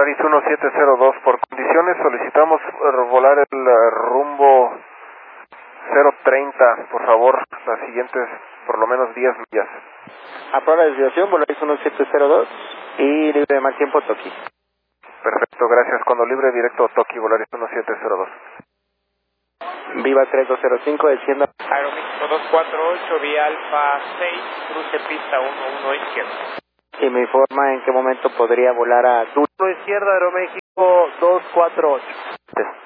Volaris 1702, por condiciones solicitamos volar el rumbo 030, por favor, las siguientes por lo menos 10 millas. Aprueba la desviación, Volaris 1702 y libre de mal tiempo, Toki. Perfecto, gracias. Cuando libre, directo Toki, Volaris 1702. Viva 3205, descienda. Aeroméxico 248, vía Alfa 6, cruce pista 11 izquierda. Y me informa en qué momento podría volar a... Izquierda, Aeroméxico 248.